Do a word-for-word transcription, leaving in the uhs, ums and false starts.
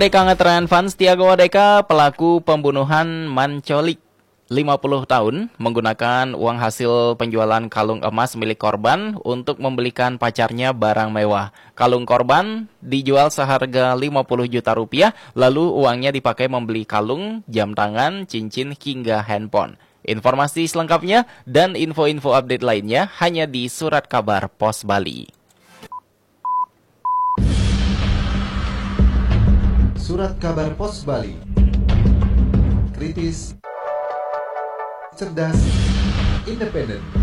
Teka ngetren Fans Tiago Wadeka, pelaku pembunuhan menculik lima puluh tahun menggunakan uang hasil penjualan kalung emas milik korban untuk membelikan pacarnya barang mewah. Kalung korban dijual seharga lima puluh juta rupiah, lalu uangnya dipakai membeli kalung, jam tangan, cincin, hingga handphone. Informasi selengkapnya dan info-info update lainnya hanya di Surat Kabar Pos Bali. Surat Kabar Pos Bali. Kritis, cerdas, independen.